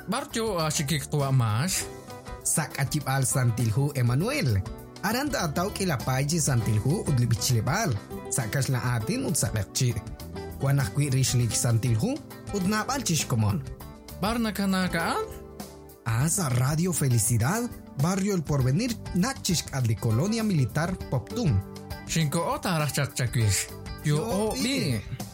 barjo sikik tua mas. Sak acip al santilhu Emmanuel. Aranda atau kilapaji santilhu udli bicilebal. Sakas la atin ud sakakci. Wanak kwi rishlik santilhu ud napal chishkomon. Barna kanakaan? Asa Radio Felicidad, Barrio El Porvenir, Nachishk adli Colonia Militar Poptum. Shinko ota arachak chakwish. Yo o bi.